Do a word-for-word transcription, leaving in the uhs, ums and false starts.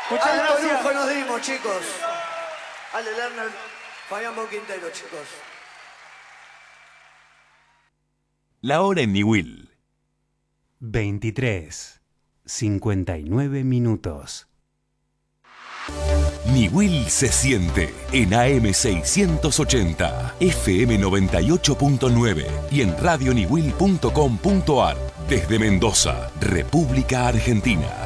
Muchas Alto gracias. lujo nos dimos, chicos. Ale Lerner, Fabián Boquintero, chicos. La hora en Niwil. veintitrés, cincuenta y nueve minutos. Niwil se siente en A M seiscientos ochenta, F M noventa y ocho punto nueve y en radio niwil punto com punto ar desde Mendoza, República Argentina.